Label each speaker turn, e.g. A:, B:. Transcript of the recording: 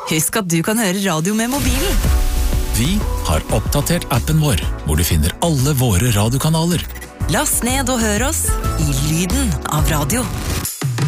A: Husk at du kan høre radio med mobilen.
B: Vi har oppdatert appen vår, hvor du finner alle våre radiokanaler.
A: Last ned og hør oss i lyden av radio.